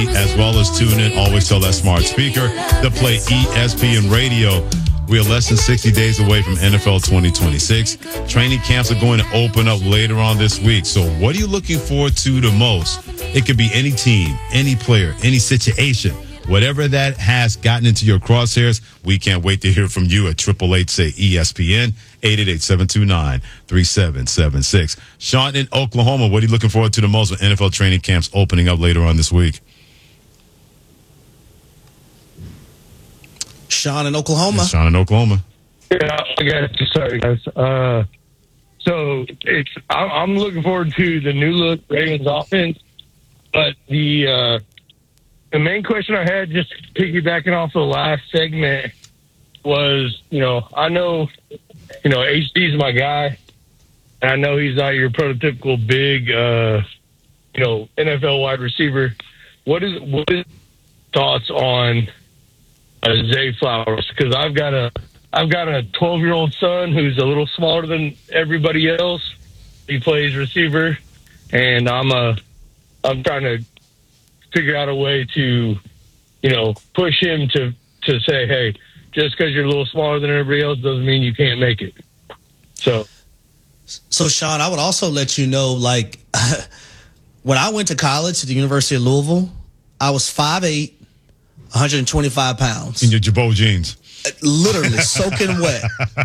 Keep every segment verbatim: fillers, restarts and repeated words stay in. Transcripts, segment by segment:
as well as tune in. Always tell that smart speaker to play E S P N Radio. We are less than sixty days away from N F L twenty twenty-six. Training camps are going to open up later on this week. So what are you looking forward to the most? It could be any team, any player, any situation. Whatever that has gotten into your crosshairs, we can't wait to hear from you at eight eight eight, say E S P N, eight eight eight, seven two nine, three seven seven six. Sean in Oklahoma, what are you looking forward to the most with N F L training camps opening up later on this week? Sean in Oklahoma. Yeah, Sean in Oklahoma. Yeah, I got you. Sorry, guys. Uh, so it's I'm, I'm looking forward to the new look Ravens offense, but the uh, the main question I had, just piggybacking off the last segment, was you know I know you know H D is my guy, and I know he's not your prototypical big uh, you know N F L wide receiver. What is what is thoughts on Uh, Zay Flowers? Because I've got a I've got a twelve year old son who's a little smaller than everybody else. He plays receiver, and I'm a I'm trying to figure out a way to you know push him to to say, hey, just because you're a little smaller than everybody else doesn't mean you can't make it. So, so Sean, I would also let you know, like when I went to college at the University of Louisville, I was five eight. one hundred twenty-five pounds. In your Jabot jeans. Literally soaking wet.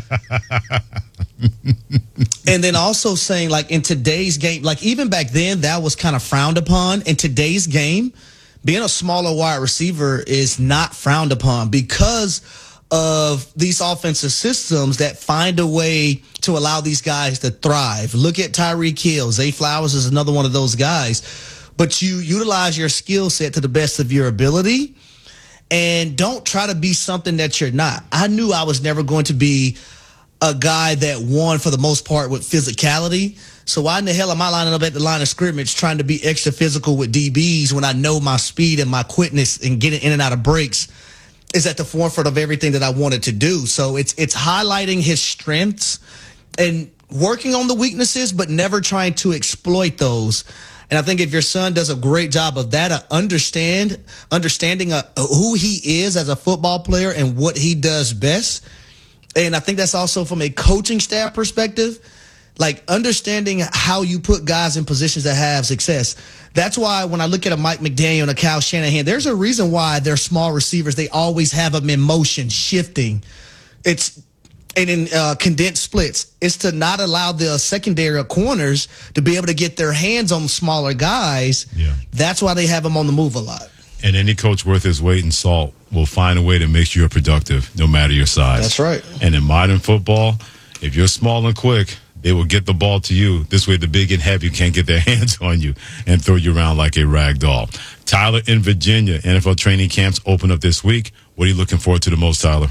And then also saying, like, in today's game, like, even back then, that was kind of frowned upon. In today's game, being a smaller wide receiver is not frowned upon because of these offensive systems that find a way to allow these guys to thrive. Look at Tyreek Hill. Zay Flowers is another one of those guys. But you utilize your skill set to the best of your ability. And don't try to be something that you're not. I knew I was never going to be a guy that won for the most part with physicality. So why in the hell am I lining up at the line of scrimmage trying to be extra physical with D Bs when I know my speed and my quickness and getting in and out of breaks is at the forefront of everything that I wanted to do? So it's it's highlighting his strengths and working on the weaknesses, but never trying to exploit those. And I think if your son does a great job of that, uh, understand, understanding uh, who he is as a football player and what he does best. And I think that's also from a coaching staff perspective, like understanding how you put guys in positions that have success. That's why when I look at a Mike McDaniel and a Kyle Shanahan, there's a reason why they're small receivers. They always have them in motion, shifting. It's And in uh, condensed splits, it's to not allow the secondary corners to be able to get their hands on smaller guys. Yeah. That's why they have them on the move a lot. And any coach worth his weight in salt will find a way to make sure you're productive, no matter your size. That's right. And in modern football, if you're small and quick, they will get the ball to you. This way, the big and heavy can't get their hands on you and throw you around like a rag doll. Tyler in Virginia, N F L training camps open up this week. What are you looking forward to the most, Tyler?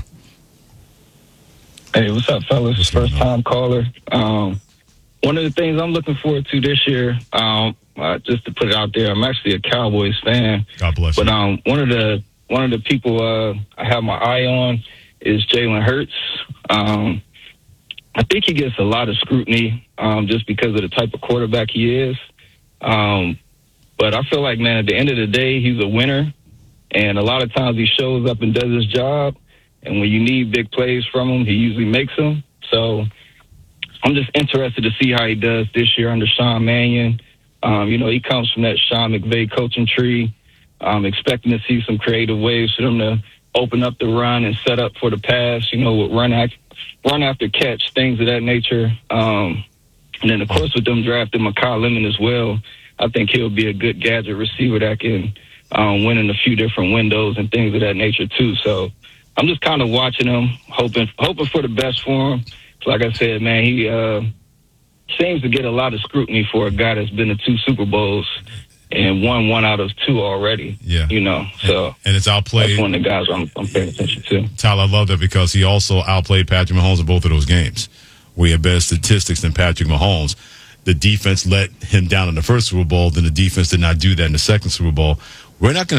Hey, what's up, fellas? What's First time caller. Um, one of the things I'm looking forward to this year, um, uh, just to put it out there, I'm actually a Cowboys fan. God bless but, you. But um, one of the one of the people uh, I have my eye on is Jalen Hurts. Um, I think he gets a lot of scrutiny um, just because of the type of quarterback he is. Um, but I feel like, man, at the end of the day, he's a winner, and a lot of times he shows up and does his job. And when you need big plays from him, he usually makes them. So I'm just interested to see how he does this year under Sean Mannion. Um, you know, he comes from that Sean McVay coaching tree. I'm expecting to see some creative ways for them to open up the run and set up for the pass, you know, with run, act, run after catch, things of that nature. Um, and then, of course, with them drafting Mekhi Lemon as well, I think he'll be a good gadget receiver that can um, win in a few different windows and things of that nature, too. So I'm just kind of watching him, hoping hoping for the best for him. Like I said, man, he uh, seems to get a lot of scrutiny for a guy that's been to two Super Bowls and won one out of two already. Yeah. You know, so. And, and it's outplayed. That's one of the guys I'm, I'm paying attention to. Tyler, I love that because he also outplayed Patrick Mahomes in both of those games. We had better statistics than Patrick Mahomes. The defense let him down in the first Super Bowl, then the defense did not do that in the second Super Bowl. We're not going to